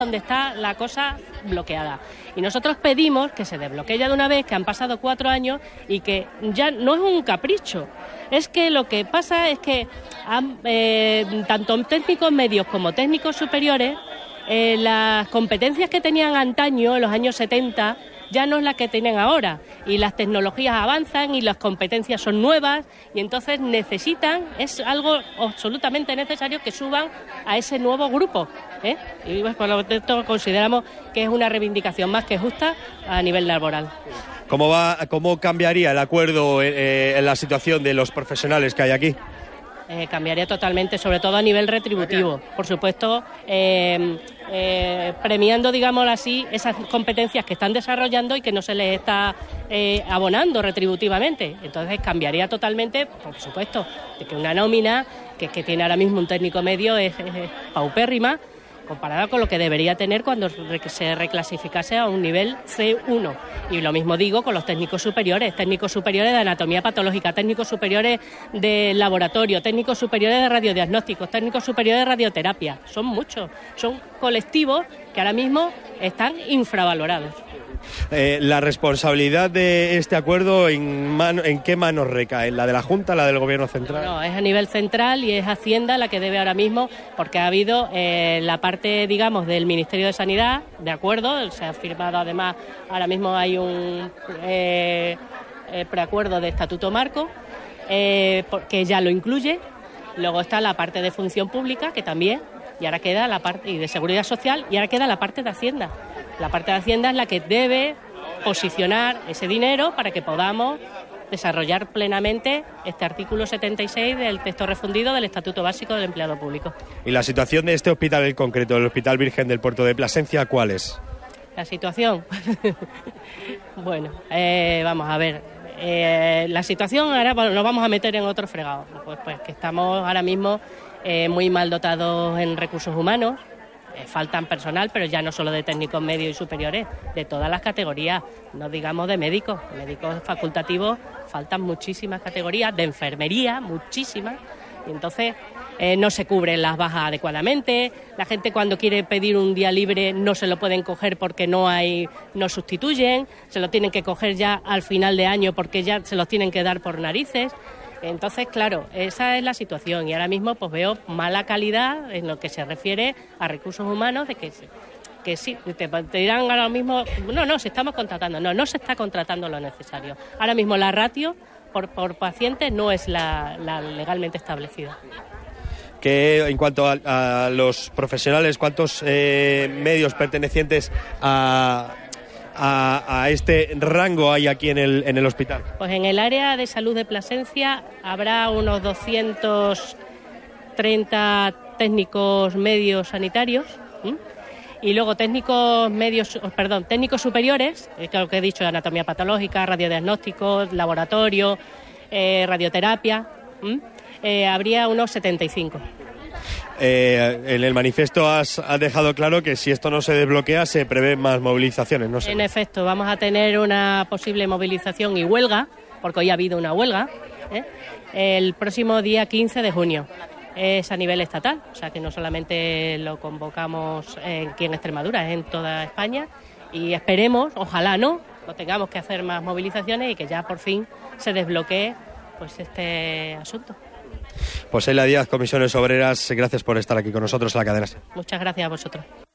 donde está la cosa bloqueada. Y nosotros pedimos que se desbloquee ya de una vez, que han pasado 4 años y que ya no es un capricho. Es que lo que pasa es que tanto técnicos medios como técnicos superiores, las competencias que tenían antaño, en los años 70, ya no es la que tienen ahora, y las tecnologías avanzan y las competencias son nuevas, y entonces es algo absolutamente necesario que suban a ese nuevo grupo, y pues, por lo tanto consideramos que es una reivindicación más que justa a nivel laboral. ¿Cómo cambiaría el acuerdo en la situación de los profesionales que hay aquí? Cambiaría totalmente, sobre todo a nivel retributivo. Por supuesto, premiando, digámoslo así, esas competencias que están desarrollando y que no se les está abonando retributivamente. Entonces cambiaría totalmente, por supuesto, de que una nómina que tiene ahora mismo un técnico medio es paupérrima, comparada con lo que debería tener cuando se reclasificase a un nivel C1. Y lo mismo digo con los técnicos superiores de anatomía patológica, técnicos superiores de laboratorio, técnicos superiores de radiodiagnósticos, técnicos superiores de radioterapia. Son muchos, son colectivos que ahora mismo están infravalorados. La responsabilidad de este acuerdo, ¿en qué manos recae? ¿La de la Junta, la del Gobierno central? No, es a nivel central y es Hacienda la que debe ahora mismo, porque ha habido la parte, digamos, del Ministerio de Sanidad, de acuerdo, se ha firmado además, ahora mismo hay un preacuerdo de estatuto marco, que ya lo incluye. Luego está la parte de función pública, que también, y ahora queda la parte de seguridad social, y ahora queda la parte de Hacienda. La parte de Hacienda es la que debe posicionar ese dinero para que podamos desarrollar plenamente este artículo 76 del texto refundido del Estatuto Básico del Empleado Público. ¿Y la situación de este hospital en concreto, el Hospital Virgen del Puerto de Plasencia, cuál es? La situación, bueno, vamos a ver. La situación, ahora nos vamos a meter en otro fregado. Pues que estamos ahora mismo muy mal dotados en recursos humanos. Faltan personal, pero ya no solo de técnicos medios y superiores, de todas las categorías, no digamos de médicos facultativos, faltan muchísimas categorías, de enfermería, muchísimas, y entonces no se cubren las bajas adecuadamente, la gente cuando quiere pedir un día libre no se lo pueden coger porque no sustituyen, se lo tienen que coger ya al final de año porque ya se los tienen que dar por narices. Entonces, claro, esa es la situación y ahora mismo pues veo mala calidad en lo que se refiere a recursos humanos, de que sí, te dirán ahora mismo, no, se estamos contratando, no se está contratando lo necesario. Ahora mismo la ratio por paciente no es la legalmente establecida. Que en cuanto a los profesionales, ¿cuántos medios pertenecientes a este rango hay aquí en el hospital? Pues en el área de salud de Plasencia habrá unos 230 técnicos medios sanitarios, y luego técnicos superiores, que es lo que he dicho, anatomía patológica, radiodiagnósticos, laboratorio, radioterapia, habría unos 75. En el manifiesto has dejado claro que si esto no se desbloquea se prevén más movilizaciones, ¿no? En efecto, vamos a tener una posible movilización y huelga, porque hoy ha habido una huelga, el próximo día 15 de junio. Es a nivel estatal, o sea que no solamente lo convocamos aquí en Extremadura, es en toda España, y esperemos, ojalá no tengamos que hacer más movilizaciones y que ya por fin se desbloquee pues este asunto. Pues Sheila Díaz, Comisiones Obreras, gracias por estar aquí con nosotros en la cadena. Muchas gracias a vosotros.